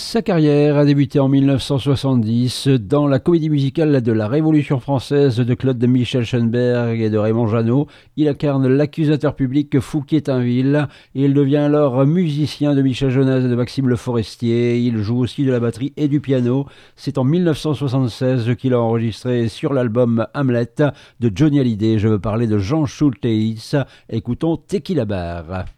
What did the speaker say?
Sa carrière a débuté en 1970 dans la comédie musicale de la Révolution française de Claude de Michel Schoenberg et de Raymond Jeannot. Il incarne l'accusateur public Fouquier-Tinville et il devient alors musicien de Michel Jonas et de Maxime Le Forestier. Il joue aussi de la batterie et du piano. C'est en 1976 qu'il a enregistré sur l'album Hamlet de Johnny Hallyday. Je veux parler de Jean Schulteis. Écoutons Tequila Bar.